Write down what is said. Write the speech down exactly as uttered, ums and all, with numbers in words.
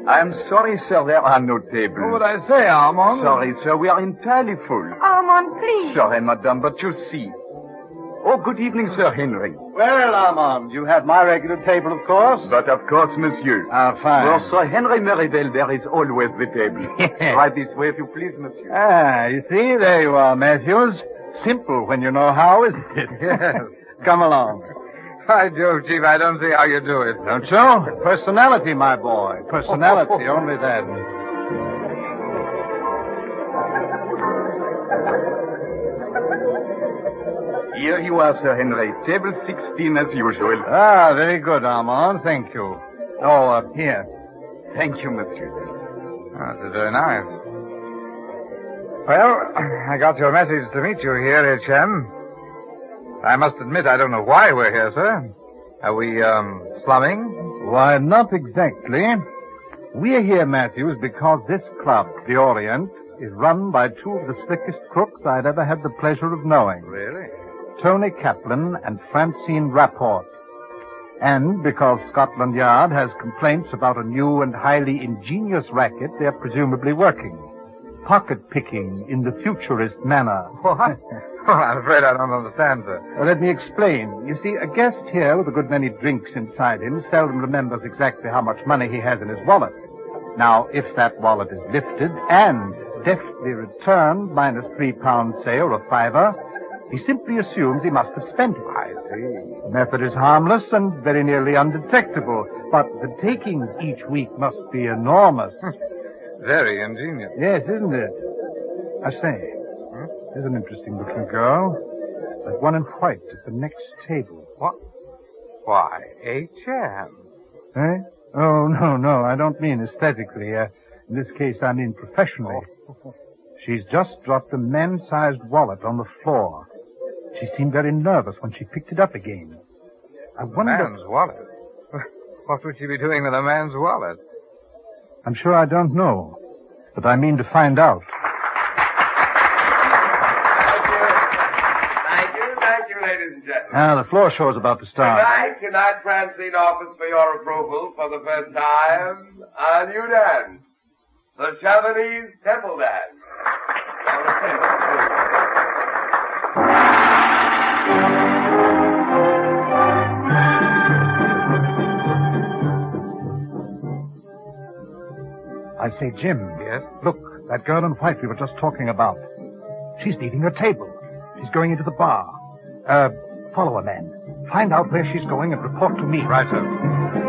I'm sorry, sir, there are no tables. What would I say, Armand? Sorry, sir, we are entirely full. Armand, please. Sorry, madame, but you see. Oh, good evening, Sir Henry. Well, Armand, you have my regular table, of course. But of course, monsieur. Ah, fine. For Sir Henry Merivale, there is always the table. Right this way, if you please, monsieur. Ah, you see, there you are, Matthews. Simple when you know how, isn't it? Yes. Come along. By Jove, Chief, I don't see how you do it. Don't you? Personality, my boy. Personality, only that. Here you are, Sir Henry. Table sixteen as usual. Ah, very good, Armand. Thank you. Oh, uh, here. Thank you, monsieur. Oh, this is very nice. Well, I got your message to meet you here, H M. I must admit I don't know why we're here, sir. Are we, um, slumming? Why, not exactly. We're here, Matthews, because this club, the Orient, is run by two of the slickest crooks I'd ever had the pleasure of knowing. Really? Tony Kaplan and Francine Rapport. And because Scotland Yard has complaints about a new and highly ingenious racket they're presumably working. Pocket picking in the futurist manner. What? Oh, I'm afraid I don't understand, sir. Well, let me explain. You see, a guest here with a good many drinks inside him seldom remembers exactly how much money he has in his wallet. Now, if that wallet is lifted and deftly returned minus three pounds, say, or a fiver, he simply assumes he must have spent it. I see. The method is harmless and very nearly undetectable, but the takings each week must be enormous. Very ingenious. Yes, isn't it? I say, hmm? There's an interesting-looking girl. That one in white at the next table. What? Why, H M. Eh? Oh, no, no, I don't mean aesthetically. Uh, in this case, I mean professionally. She's just dropped a man-sized wallet on the floor. She seemed very nervous when she picked it up again. I wonder... A man's wallet? What would she be doing with a man's wallet? I'm sure I don't know, but I mean to find out. Thank you, thank you, ladies and gentlemen. Ah, the floor show's about to start. Tonight, tonight, Francine offers for your approval for the first time a new dance, the Chavanese Temple Dance. I say, Jim. Yes? Look, that girl in white we were just talking about. She's leaving her table. She's going into the bar. Uh, follow her, man. Find out where she's going and report to me. Right, sir.